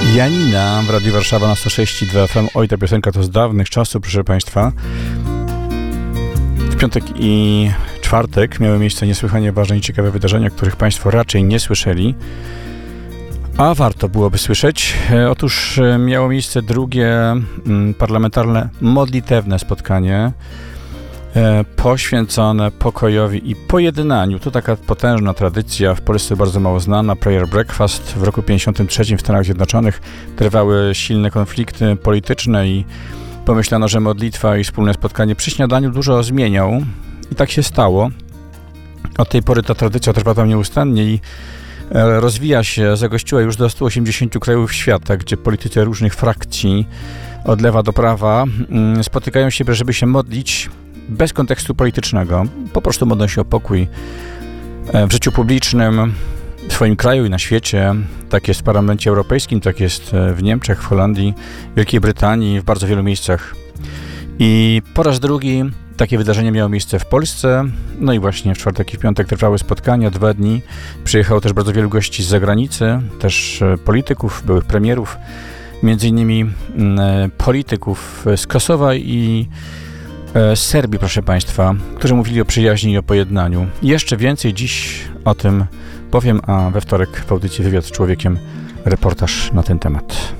Janina w Radiu Warszawa na 106,2 FM. Oj, ta piosenka to z dawnych czasów, proszę Państwa. W piątek i czwartek miały miejsce niesłychanie ważne i ciekawe wydarzenia, których Państwo raczej nie słyszeli, a warto byłoby słyszeć. Otóż miało miejsce drugie parlamentarne modlitewne spotkanie poświęcone pokojowi i pojednaniu. To taka potężna tradycja, w Polsce bardzo mało znana. Prayer Breakfast w roku 1953 w Stanach Zjednoczonych trwały silne konflikty polityczne i pomyślano, że modlitwa i wspólne spotkanie przy śniadaniu dużo zmienią. I tak się stało. Od tej pory ta tradycja trwa tam nieustannie i rozwija się, zagościła już do 180 krajów świata, gdzie politycy różnych frakcji od lewa do prawa spotykają się, żeby się modlić bez kontekstu politycznego. Po prostu modlą się o pokój w życiu publicznym, w swoim kraju i na świecie. Tak jest w Parlamencie Europejskim, tak jest w Niemczech, w Holandii, Wielkiej Brytanii, w bardzo wielu miejscach. I po raz drugi takie wydarzenie miało miejsce w Polsce. No i właśnie w czwartek i w piątek trwały spotkania, 2 dni. Przyjechało też bardzo wielu gości z zagranicy, też polityków, byłych premierów, między innymi polityków z Kosowa i z Serbii, proszę Państwa, którzy mówili o przyjaźni i o pojednaniu. Jeszcze więcej dziś o tym powiem, a we wtorek w audycji Wywiad z Człowiekiem reportaż na ten temat.